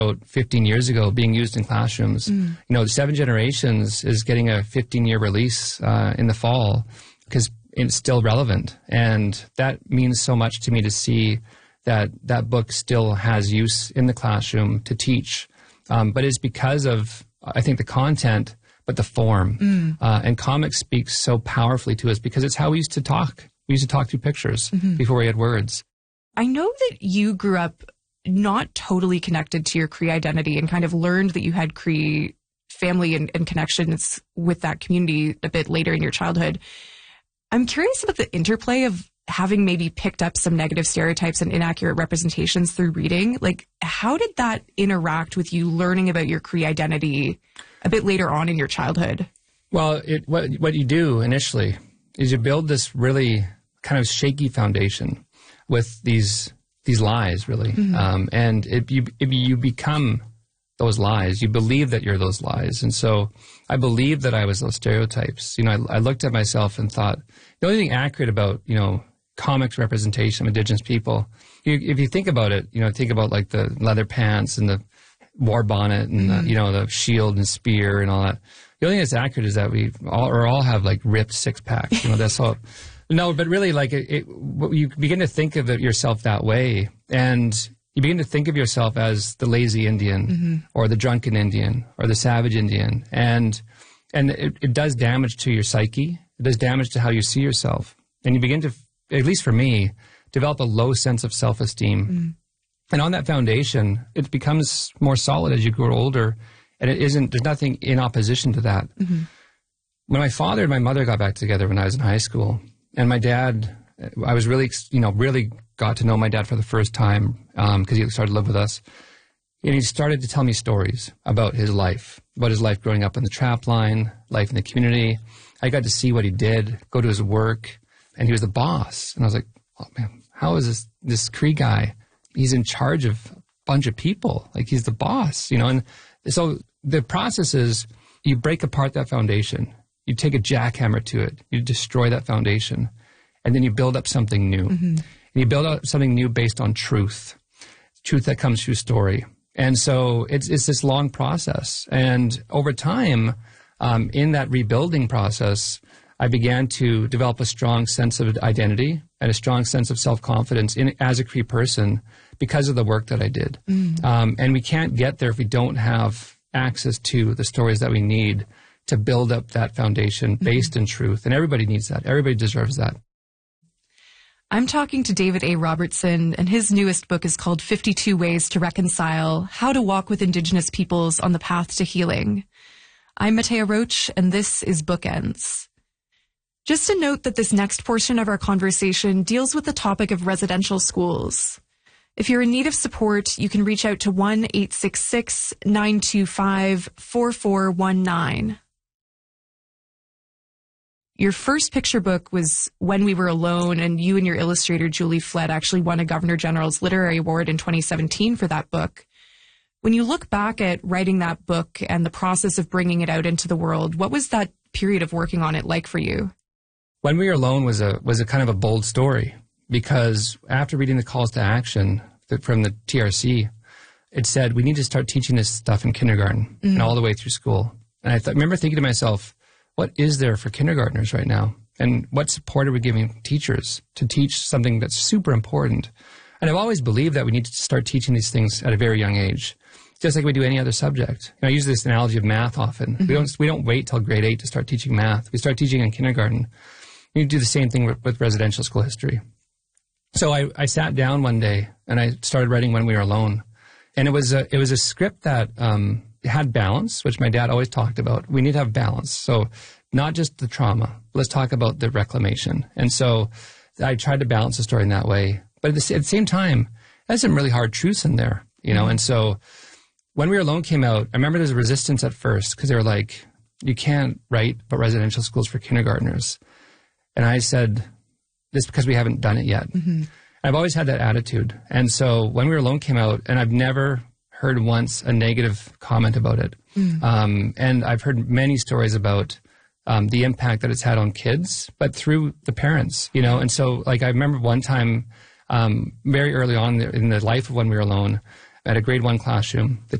about 15 years ago being used in classrooms. You know, Seven Generations is getting a 15-year release in the fall because it's still relevant. And that means so much to me to see that that book still has use in the classroom to teach. But it's because of, I think, the content, but the form. And comics speaks so powerfully to us because it's how we used to talk. We used to talk through pictures before we had words. I know that you grew up not totally connected to your Cree identity and kind of learned that you had Cree family and connections with that community a bit later in your childhood. I'm curious about the interplay of having maybe picked up some negative stereotypes and inaccurate representations through reading. Like, how did that interact with you learning about your Cree identity a bit later on in your childhood? Well, what you do initially is you build this really kind of shaky foundation with these lies, really. And you become those lies. You believe that you're those lies. And so I believed that I was those stereotypes. You know, I looked at myself and thought, the only thing accurate about, you know, comics representation of Indigenous people, if you think about it, you know, think about like the leather pants and the war bonnet and the, you know, the shield and spear and all that. The only thing that's accurate is that we all have like ripped six packs. You know, that's all. No, but really, like, you begin to think of yourself that way, and you begin to think of yourself as the lazy Indian, or the drunken Indian, or the savage Indian, and it does damage to your psyche. It does damage to how you see yourself, and you begin to, at least for me, develop a low sense of self-esteem. And on that foundation, it becomes more solid as you grow older, and there's nothing in opposition to that. When my father and my mother got back together when I was in high school. And my dad, I was really got to know my dad for the first time because he started to live with us. And he started to tell me stories about his life growing up in the trap line, life in the community. I got to see what he did, go to his work, and he was the boss. And I was like, oh man, how is this Cree guy? He's in charge of a bunch of people. Like, he's the boss, you know? And so the process is you break apart that foundation. You take a jackhammer to it, you destroy that foundation, and then you build up something new. And you build up something new based on truth that comes through story. And so it's this long process. And over time, in that rebuilding process, I began to develop a strong sense of identity and a strong sense of self-confidence as a Cree person because of the work that I did. And we can't get there if we don't have access to the stories that we need to build up that foundation based in truth. And everybody needs that. Everybody deserves that. I'm talking to David A. Robertson, and his newest book is called 52 Ways to Reconcile: How to Walk with Indigenous Peoples on the Path to Healing. I'm Matea Roach, and this is Bookends. Just a note that this next portion of our conversation deals with the topic of residential schools. If you're in need of support, you can reach out to 1-866-925-4419. Your first picture book was When We Were Alone, and you and your illustrator, Julie Flett, actually won a Governor General's Literary Award in 2017 for that book. When you look back at writing that book and the process of bringing it out into the world, what was that period of working on it like for you? When We Were Alone was a kind of a bold story, because after reading the calls to action from the TRC, it said we need to start teaching this stuff in kindergarten and all the way through school. And I remember thinking to myself, what is there for kindergartners right now? And what support are we giving teachers to teach something that's super important? And I've always believed that we need to start teaching these things at a very young age, just like we do any other subject. I use this analogy of math often. We don't wait till grade 8 to start teaching math. We start teaching in kindergarten. We need to do the same thing with residential school history. So I sat down one day and I started writing When We Were Alone. And it was a script that had balance, which my dad always talked about. We need to have balance. So not just the trauma. Let's talk about the reclamation. And so I tried to balance the story in that way. But at the same time, there's some really hard truths in there, you know. And so When We Were Alone came out, I remember there was a resistance at first because they were like, you can't write about residential schools for kindergartners. And I said, this is because we haven't done it yet. I've always had that attitude. And so When We Were Alone came out, and I've never heard once a negative comment about it. And I've heard many stories about the impact that it's had on kids, but through the parents, you know. And so, like, I remember one time very early on in the life of When We Were Alone, at a grade 1 classroom. The